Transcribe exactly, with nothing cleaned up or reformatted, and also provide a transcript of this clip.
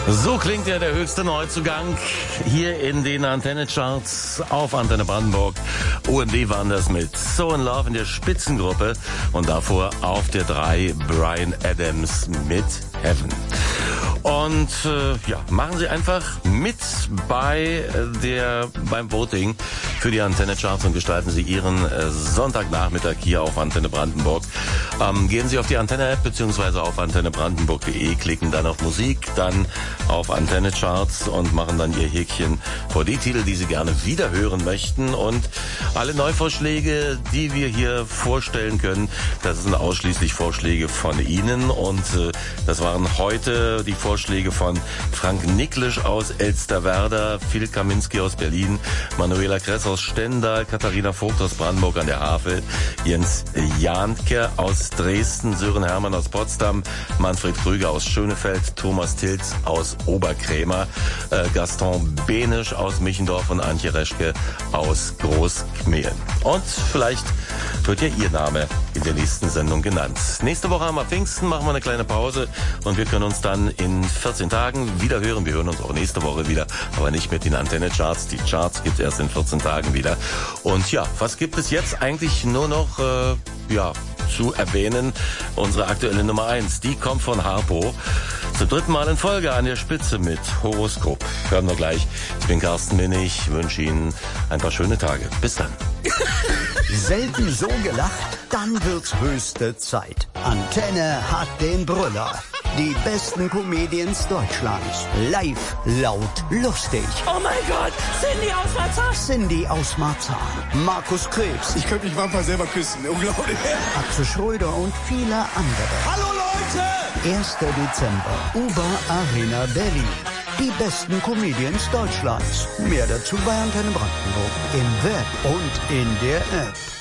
So klingt ja der höchste Neuzugang hier in den Antenne-Charts auf Antenne Brandenburg. O M D waren das mit So in Love in der Spitzengruppe und davor auf der drei Bryan Adams mit Heaven. Und äh, ja, machen Sie einfach mit bei der beim Voting für die Antenne-Charts und gestalten Sie Ihren äh, Sonntagnachmittag hier auf Antenne Brandenburg. Ähm, gehen Sie auf die Antenne-App beziehungsweise auf antenne brandenburg punkt de, klicken dann auf Musik, dann auf Antenne-Charts und machen dann Ihr Häkchen vor die Titel, die Sie gerne wieder hören möchten. Und alle Neuvorschläge, die wir hier vorstellen können, das sind ausschließlich Vorschläge von Ihnen. Und äh, das waren heute die Vorschläge von Frank Niklisch aus Elsterwerda, Phil Kaminski aus Berlin, Manuela Kress aus Stendal, Katharina Vogt aus Brandenburg an der Havel, Jens Jahnke aus Dresden, Sören Hermann aus Potsdam, Manfred Krüger aus Schönefeld, Thomas Tilz aus Oberkrämer, äh, Gaston Benisch aus Michendorf und Antje Reschke aus Großkmehlen. Und vielleicht wird ja Ihr Name in der nächsten Sendung genannt. Nächste Woche haben wir Pfingsten, machen wir eine kleine Pause und wir können uns dann in vierzehn Tagen wieder hören. Wir hören uns auch nächste Woche wieder, aber nicht mit den Antenne-Charts. Die Charts gibt es erst in vierzehn Tagen wieder. Und ja, was gibt es jetzt eigentlich nur noch, äh, ja, zu erwähnen? Unsere aktuelle Nummer eins, die kommt von Harpo. Zum dritten Mal in Folge an der Spitze mit Horoskop. Hören wir gleich. Ich bin Carsten Minnig, wünsche Ihnen ein paar schöne Tage. Bis dann. Selten so gelacht, dann wird's höchste Zeit. Antenne hat den Brüller. Die besten Comedians Deutschlands. Live, laut, lustig. Oh mein Gott, Cindy aus Marzahn. Cindy aus Marzahn. Markus Krebs. Ich könnte mich manchmal selber küssen. Unglaublich. Axel Schröder und viele andere. Hallo Leute! erster Dezember. Uber Arena Berlin. Die besten Comedians Deutschlands. Mehr dazu bei Antenne Brandenburg. Im Web und in der App.